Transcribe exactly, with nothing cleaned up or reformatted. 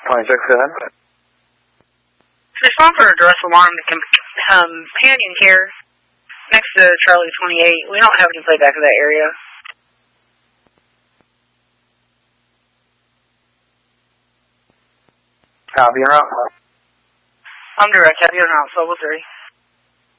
twenty-six, go ahead. Respond for a duress alarm to companion here next to Charlie twenty-eight. We don't have any playback of that area. Copy, you're out. I'm direct. Have you on Level three.